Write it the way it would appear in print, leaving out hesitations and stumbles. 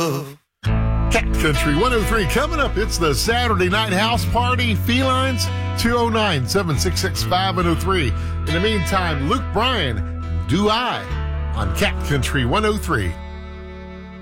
love. Cat Country 103 coming up. It's the Saturday Night House Party. Felines 209-766-5103. In the meantime, Luke Bryan, Do I, on Cat Country 103.